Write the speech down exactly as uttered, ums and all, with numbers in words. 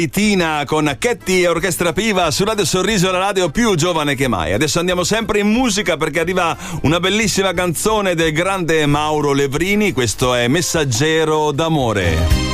Tina con Chetti e Orchestra Piva su Radio Sorriso, la radio più giovane che mai. Adesso andiamo sempre in musica perché arriva una bellissima canzone del grande Mauro Levrini. Questo è Messaggero d'amore.